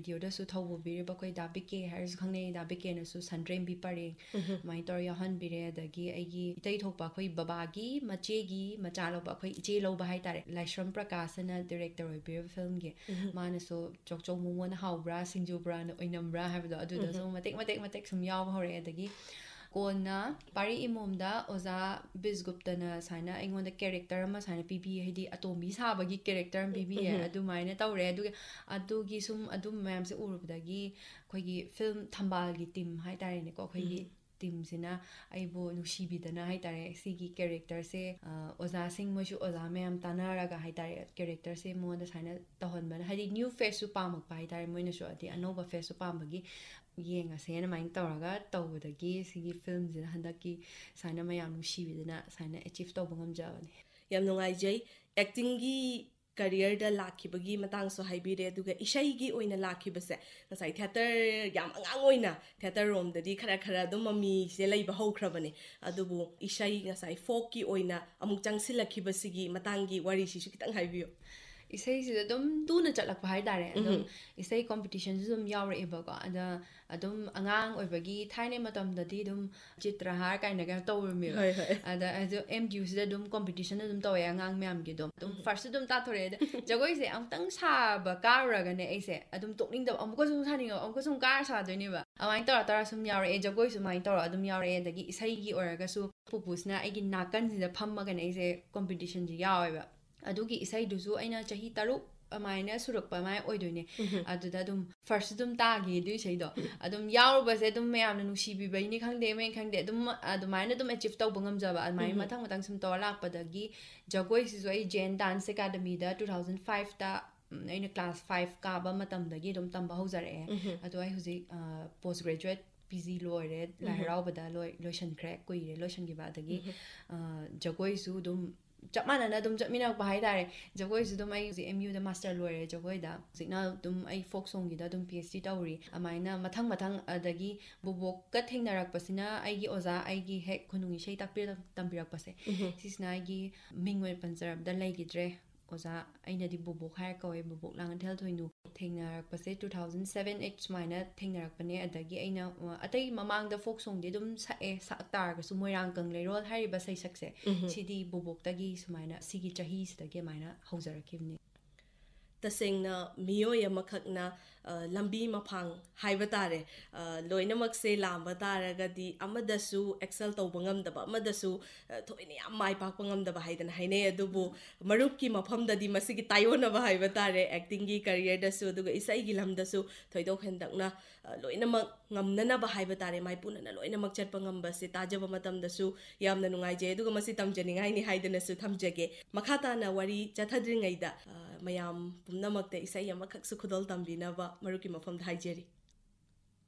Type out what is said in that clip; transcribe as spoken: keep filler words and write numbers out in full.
ꯚꯤꯗꯤꯑꯣꯗꯁꯨ ꯊꯧꯕꯨꯕꯤꯔꯤꯕ ꯑꯩꯈꯣꯏ ꯗꯥ ꯕꯤꯀꯦ ꯍꯥꯏꯔꯁꯨ ꯈꯪꯅꯩ ꯗꯥ ꯕꯤꯀꯦꯅꯁꯨ ꯁꯟꯗ꯭ꯔꯦꯝꯕꯤ ꯄꯔꯦꯡ ꯑꯗꯨꯃꯥꯏꯅ ꯇꯧꯔ ꯌꯥꯎꯍꯟꯕꯤꯔꯦ ꯑꯗꯒꯤ ꯑꯩꯒꯤ ꯏꯇꯩ ꯊꯣꯛꯄ ꯑꯩꯈꯣꯏ ꯕꯕꯥꯒꯤ ꯃꯆꯦꯒꯤ ꯃꯆꯥ ꯂꯧꯕ ꯑꯩꯈꯣꯏ ꯏꯆꯦ ꯂꯧꯕ ꯍꯥꯏꯇꯥꯔꯦ ꯂꯥꯏꯁ꯭ꯔꯝ ꯄ꯭ꯔꯀꯥꯁꯅ ꯗꯤꯔꯦꯛꯇꯔ ꯑꯣꯏꯕꯤꯔꯤꯕ ꯐꯤꯜꯝꯒꯤ ꯃꯥꯅꯁꯨ ꯆꯣꯛꯆꯧ ꯃꯣꯃꯣꯅ ꯍꯥꯎꯕ꯭ꯔꯥ ꯁꯤꯡꯖꯨꯕ꯭ꯔꯥꯅ ꯑꯣꯏꯅꯝꯕ꯭ꯔꯥ ꯍꯥꯏꯕꯗꯣ ꯑꯗꯨꯗꯁꯨ ꯃꯇꯦꯛ ꯃꯇꯦꯛ ꯃꯇꯦꯛ ꯁꯨꯝ ꯌꯥꯎꯕ ꯍꯧꯔꯛꯑꯦ ꯑꯗꯒꯤ ꯀꯣꯟꯅ ꯄꯥꯔꯤ ꯏꯃꯣꯝꯗ ꯑꯣꯖꯥ ꯕꯤꯁꯒꯨꯞꯇꯅ ꯁꯨꯃꯥꯏꯅ ꯑꯩꯉꯣꯟꯗ ꯀꯦꯔꯦꯛꯇꯔ ꯑꯃ ꯁꯨꯃꯥꯏꯅ ꯄꯤꯕꯤꯌꯦ ꯍꯥꯏꯗꯤ ꯑꯇꯣꯝꯕꯤ ꯁꯥꯕꯒꯤ ꯀꯦꯔꯦꯛꯇꯔ ꯑꯃ ꯄꯤꯕꯤꯌꯦ ꯑꯗꯨꯃꯥꯏꯅ ꯇꯧꯔꯦ ꯑꯗꯨꯒ ꯑꯗꯨꯒꯤ ꯁꯨꯝ ꯑꯗꯨꯝ ꯃꯌꯥꯝꯁꯦ ꯎꯔꯨꯕꯗꯒꯤ ꯑꯩꯈꯣꯏꯒꯤ ꯐꯤꯜꯝ ꯊꯝꯕꯥꯜꯒꯤ ꯇꯤꯝ ꯍꯥꯏꯇꯥꯔꯦꯅꯦꯀꯣ ꯑꯩꯈꯣꯏꯒꯤ ꯇꯤꯝꯁꯤꯅ ꯑꯩꯕꯨ ꯅꯨꯡꯁꯤꯕꯤꯗꯅ ꯍꯥꯏꯇꯥꯔꯦ ꯁꯤꯒꯤ ꯀꯦꯔꯦꯛꯇꯔꯁꯦ ꯑꯣꯖꯥꯁꯤꯡ ꯃꯣꯏꯁꯨ ꯑꯣꯖꯥ ꯃꯌꯥꯝ ꯇꯥꯟꯅꯔꯒ ꯍꯥꯏꯇꯥꯔꯦ ꯀꯦꯔꯦꯛꯇꯔꯁꯦ ꯃꯉꯣꯟꯗ ꯁꯨꯃꯥꯏꯅ ꯇꯧꯍꯟꯕꯅ ꯍꯥꯏꯗꯤ ꯅ꯭ꯌꯨ ꯐꯦꯁꯁꯨ ꯄꯥꯝꯃꯛꯄ ꯍꯥꯏꯇꯥꯔꯦ ꯃꯣꯏꯅꯁꯨ ꯑꯗꯩ ꯑꯅꯧꯕ ꯐꯦꯁꯁꯨ ꯄꯥꯝꯕꯒꯤ ꯌꯦꯡꯉꯁꯦꯅ ꯑꯗꯨꯃꯥꯏꯅ ꯇꯧꯔꯒ ꯇꯧꯕꯗꯒꯤ ꯁꯤꯒꯤ ꯐꯤꯜꯝꯁꯤꯅ ꯍꯟꯗꯛꯀꯤ ꯁꯨꯃꯥꯏꯅ ꯃꯌꯥꯝ ꯅꯨꯡꯁꯤꯕꯤꯗꯅ ꯁꯨꯃꯥꯏꯅ ꯑꯦꯆꯤꯞ ꯇꯧꯕ ꯉꯝꯖꯕꯅꯦ ꯌꯥꯝ ꯅꯨꯡꯉꯥꯏꯖꯩ ꯑꯦꯛꯇꯤꯡꯒꯤ ꯀꯔꯤꯌꯔꯗ ꯂꯥꯛꯈꯤꯕꯒꯤ ꯃꯇꯥꯡꯁꯨ ꯍꯥꯏꯕꯤꯔꯦ ꯑꯗꯨꯒ ꯏꯁꯩꯒꯤ ꯑꯣꯏꯅ ꯂꯥꯛꯈꯤꯕꯁꯦ ꯉꯁꯥꯏ ꯊꯤꯌꯦꯇꯔ ꯌꯥꯝ ꯑꯉꯥꯡ ꯑꯣꯏꯅ ꯊꯤꯌꯦꯇꯔꯔꯣꯝꯗꯗꯤ ꯈꯔ ꯈꯔ ꯑꯗꯨꯝ ꯃꯃꯤꯁꯦ ꯂꯩꯕ ꯍꯧꯈ꯭ꯔꯕꯅꯦ ꯑꯗꯨꯕꯨ ꯏꯁꯩ ꯉꯁꯥꯏ ꯐꯣꯛꯀꯤ ꯑꯣꯏꯅ ꯑꯃꯨꯛ ꯆꯪꯁꯤꯜꯂꯛꯈꯤꯕꯁꯤꯒꯤ ꯃꯇꯥꯡꯒꯤ ꯋꯥꯔꯤꯁꯤꯁꯨ ꯈꯤꯇꯪ ꯍꯥꯏꯕꯤꯌꯨ ꯏꯁꯩꯁꯤꯗ ꯑꯗꯨꯝ ꯇꯨꯅ ꯆꯠꯂꯛꯄ ꯍꯥꯏꯇꯥꯔꯦ ꯑꯗꯨꯝ ꯏꯁꯩ ꯀꯣꯝꯄꯤꯇꯤꯁꯟꯁꯨ ꯑꯗꯨꯝ ꯌꯥꯎꯔꯛꯑꯦꯕꯀꯣ ꯑꯗ ꯑꯗꯨꯝ ꯑꯉꯥꯡ ꯑꯣꯏꯕꯒꯤ ꯊꯥꯏꯅ ꯃꯇꯝꯗꯗꯤ ꯑꯗꯨꯝ ꯆꯤꯇ꯭ꯔꯍꯥꯔ ꯀꯥꯏꯅꯒ ꯇꯧꯔꯝꯃꯦꯕ ꯑꯗ ꯑꯗꯨ ꯑꯦꯝ ꯗꯤ ꯌꯨꯁꯤꯗ ꯑꯗꯨꯝ ꯀꯣꯝꯄꯤꯇꯤꯁꯟ ꯑꯗꯨꯝ ꯇꯧꯋꯦ ꯑꯉꯥꯡ ꯃꯌꯥꯝꯒꯤꯗꯣ ꯑꯗꯨꯝ ꯐꯥꯔꯁꯁꯨ ꯑꯗꯨꯝ ꯇꯥꯊꯣꯔꯛꯑꯦ ꯑꯗ ꯖꯒꯣꯏꯁꯦ ꯑꯃꯨꯛꯇꯪ ꯁꯥꯕ ꯀꯥꯔꯨꯔꯒꯅꯦ ꯑꯩꯁꯦ ꯑꯗꯨꯝ ꯇꯣꯛꯅꯤꯡꯗꯕ ꯑꯃꯨꯛꯀ ꯁꯨꯝ ꯁꯥꯅꯤꯡꯉꯕ ꯑꯃꯨꯛꯀ ꯁꯨꯝ ꯀꯥꯔ ꯁꯥꯗꯣꯏꯅꯦꯕ ꯑꯗꯨꯃꯥꯏꯅ ꯇꯧꯔ ꯇꯧꯔ ꯁꯨꯝ ꯌꯥꯎꯔꯛꯑꯦ ꯖꯒꯣꯏꯁꯨ ꯑꯗꯨꯃꯥꯏꯅ ꯇꯧꯔ ꯑꯗꯨꯝ ꯌꯥꯎꯔꯛꯑꯦ ꯑꯗꯒꯤ ꯏꯁꯩꯒꯤ ꯑꯣꯏꯔꯒꯁꯨ ꯄꯨꯄꯨꯁꯤꯅ ꯑꯩꯒꯤ ꯅꯥꯀꯟꯁꯤꯗ ꯐꯝꯃꯒꯅꯦ ꯑꯩꯁꯦ ꯀꯣꯝꯄꯤꯇꯤꯁꯟꯁꯤ ꯌꯥꯎꯋꯦꯕ ꯑꯗꯨꯒꯤ ꯏꯁꯩꯗꯨꯁꯨ ꯑꯩꯅ ꯆꯍꯤ ꯇꯔꯨꯛ ꯑꯗꯨꯃꯥꯏꯅ ꯁꯨꯔꯛꯄ ꯑꯗꯨꯃꯥꯏꯅ ꯑꯣꯏꯗꯣꯏꯅꯦ ꯑꯗꯨꯗ ꯑꯗꯨꯝ ꯐꯥꯔꯁ ꯑꯗꯨꯝ ꯇꯥꯈꯤ ꯑꯗꯨ ꯏꯁꯩꯗꯣ ꯑꯗꯨꯝ ꯌꯥꯎꯔꯨꯕꯁꯦ ꯑꯗꯨꯝ ꯃꯌꯥꯝꯅ ꯅꯨꯡꯁꯤꯕꯤꯕꯩꯅꯤ ꯈꯪꯗꯦ ꯃꯩꯅ ꯈꯪꯗꯦ ꯑꯗꯨꯝ ꯑꯗꯨꯃꯥꯏꯅ ꯑꯗꯨꯝ ꯑꯦꯆꯤꯞ ꯇꯧꯕ ꯉꯝꯖꯕ ꯑꯗꯨꯃꯥꯏꯅ ꯃꯊꯪ ꯃꯊꯪ ꯁꯨꯝ ꯇꯧꯔ ꯂꯥꯛꯄꯗꯒꯤ ꯖꯒꯣꯏꯁꯤꯁꯨ ꯑꯩ ꯖꯦꯟ ꯗꯥꯟꯁ ꯑꯦꯀꯥꯗꯃꯤꯗ ꯇꯨ ꯊꯥꯎꯖꯟ ꯐꯥꯏꯚꯇ ꯑꯩꯅ ꯀ꯭ꯂꯥꯁ ꯐꯥꯏꯚ ꯀꯥꯕ ꯃꯇꯝꯗꯒꯤ ꯑꯗꯨꯝ ꯇꯝꯕ ꯍꯧꯖꯔꯛꯑꯦ ꯑꯗꯣ ꯑꯩ ꯍꯧꯖꯤꯛ ꯄꯣꯁ ꯒ꯭ꯔꯦꯖꯨꯋꯦꯠ ꯄꯤ ꯖꯤ ꯂꯣꯏꯔꯦ ꯂꯥꯏ ꯍꯔꯥꯎꯕꯗ ꯂꯣꯏ ꯂꯣꯏꯁꯤꯟꯈ꯭ꯔꯦ ꯀꯨꯏꯔꯦ ꯂꯣꯏꯁꯤꯟꯈꯤꯕ ꯑꯗꯒꯤ ꯖꯒꯣꯏꯁꯨ ꯑꯗꯨꯝ ꯆꯞ ꯃꯥꯟꯅꯅ ꯑꯗꯨꯝ ꯆꯠꯃꯤꯟꯅꯔꯛꯄ ꯍꯥꯏꯇꯥꯔꯦ ꯖꯒꯣꯏꯁꯨ ꯑꯗꯨꯝ ꯑꯩ ꯍꯧꯖꯤꯛ ꯑꯦꯝ ꯌꯨꯗ ꯃꯥꯁꯇꯔ ꯂꯣꯏꯔꯦ ꯖꯒꯣꯏꯗ ꯍꯧꯖꯤꯛꯅ ꯑꯗꯨꯝ ꯑꯩ ꯐꯣꯛ ꯁꯣꯡꯒꯤꯗ ꯑꯗꯨꯝ ꯄꯤ ꯑꯩꯆ ꯗꯤ ꯇꯧꯔꯤ ꯑꯗꯨꯃꯥꯏꯅ ꯃꯊꯪ ꯃꯊꯪ ꯑꯗꯒꯤ ꯕꯣꯕꯣꯛꯀ ꯊꯦꯡꯅꯔꯛꯄꯁꯤꯅ ꯑꯩꯒꯤ ꯑꯣꯖꯥ ꯑꯩꯒꯤ ꯍꯦꯛ ꯈꯨꯅꯨꯡ ꯏꯁꯩ ꯇꯥꯛꯄꯤ ꯇꯝꯕꯤꯔꯛꯄꯁꯦ ꯁꯤꯁꯤꯅ ꯑꯩꯒꯤ ꯃꯤꯡ ꯑꯣꯏꯅ ꯄꯟꯖꯔꯕꯗ ꯂꯩꯈꯤꯗ꯭ꯔꯦ ꯑꯣꯖꯥ ꯑꯩꯅꯗꯤ ꯕꯣꯕꯣꯛ ꯍꯥꯏꯔ ꯀꯧꯋꯦ ꯕꯣꯕꯣꯛ Langathel ꯊꯣꯏꯅꯨ ꯊꯦꯡꯅꯔꯛꯄꯁꯦ two thousand seven eight ꯁꯨꯃꯥꯏꯅ ꯊꯦꯡꯅꯔꯛꯄꯅꯦ ꯑꯗꯒꯤ ꯑꯩꯅ ꯑꯇꯩ ꯃꯃꯥꯡꯗ ꯐꯣꯛ ꯁꯣꯡꯗꯤ ꯑꯗꯨꯝ ꯁꯛꯑꯦ ꯁꯛ ꯇꯥꯔꯒꯁꯨ ꯃꯣꯏꯔꯥꯡ ꯀꯪꯂꯩꯔꯣꯜ ꯍꯥꯏꯔꯤꯕ ꯁꯩꯁꯛꯁꯦ ꯁꯤꯗꯤ ꯕꯣꯕꯣꯛꯇꯒꯤ ꯁꯨꯃꯥꯏꯅ ꯁꯤꯒꯤ ꯆꯍꯤꯁꯤꯗꯒꯤ ꯑꯗꯨꯃꯥꯏꯅ ꯍꯧꯖꯔꯛꯈꯤꯕꯅꯤ ꯇꯁꯦꯡꯅ ꯃꯤꯑꯣꯏ ꯑꯃꯈꯛꯅ ꯂꯝꯕꯤ ꯃꯐꯥꯡ ꯍꯥꯏꯕ ꯇꯥꯔꯦ ꯂꯣꯏꯅꯃꯛꯁꯦ ꯂꯥꯝꯕ ꯇꯥꯔꯒꯗꯤ ꯑꯃꯗꯁꯨ ꯑꯦꯛꯁꯦꯜ ꯇꯧꯕ ꯉꯝꯗꯕ ꯑꯃꯗꯁꯨ ꯊꯣꯏꯅ ꯌꯥꯝ ꯃꯥꯏ ꯄꯥꯛꯄ ꯉꯝꯗꯕ ꯍꯥꯏꯗꯅ ꯍꯥꯏꯅꯩ ꯑꯗꯨꯕꯨ ꯃꯔꯨꯞꯀꯤ ꯃꯐꯝꯗꯗꯤ ꯃꯁꯤꯒꯤ ꯇꯥꯏꯌꯣꯟꯅꯕ ꯍꯥꯏꯕ ꯇꯥꯔꯦ ꯑꯦꯛꯇꯤꯡꯒꯤ ꯀꯔꯤꯌꯔꯗꯁꯨ ꯑꯗꯨꯒ ꯏꯁꯩꯒꯤ ꯂꯝꯗꯁꯨ ꯊꯣꯏꯗꯣꯛ ꯍꯦꯟꯗꯣꯛꯅ ꯂꯣꯏꯅꯃꯛ ꯉꯝꯅꯅꯕ ꯍꯥꯏꯕ ꯇꯥꯔꯦ ꯃꯥꯏꯄꯨꯅꯅ ꯂꯣꯏꯅꯃꯛ ꯆꯠꯄ ꯉꯝꯕꯁꯦ ꯇꯥꯖꯕ ꯃꯇꯝꯗꯁꯨ ꯌꯥꯝꯅ ꯅꯨꯡꯉꯥꯏꯖꯩ ꯑꯗꯨꯒ ꯃꯁꯤ ꯇꯝꯖꯅꯤꯡꯉꯥꯏꯅꯤ ꯍꯥꯏꯗꯅꯁꯨ ꯊꯝꯖꯒꯦ ꯃꯈꯥ ꯇꯥꯅ ꯋꯥꯔꯤ ꯆꯠꯊꯗ꯭ꯔꯤꯉꯩꯗ ꯃꯌꯥꯝ ꯄꯨꯝꯅꯃꯛꯇ ꯏꯁꯩ ꯑꯃꯈꯛꯁꯨ ꯈꯨꯗꯣꯜ ꯇꯝꯕꯤꯅꯕ ꯃꯔꯨꯞꯀꯤ ꯃꯐꯝꯗ ꯍꯥꯏꯖꯔꯤ